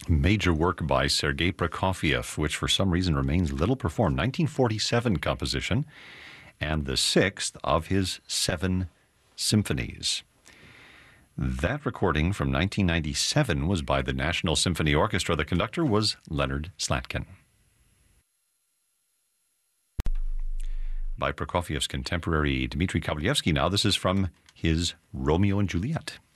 Major work by Sergei Prokofiev, which for some reason remains little performed. 1947 composition, and the sixth of his 7 symphonies. That recording from 1997 was by the National Symphony Orchestra. The conductor was Leonard Slatkin. By Prokofiev's contemporary Dmitri Kovalyevsky now. This is from his Romeo and Juliet.